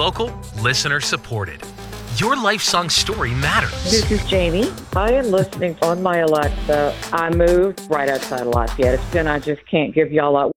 Local, listener supported. Your life song story matters. This is Jamie. I am listening on my Alexa. I moved right outside of Lafayette, and I just can't give y'all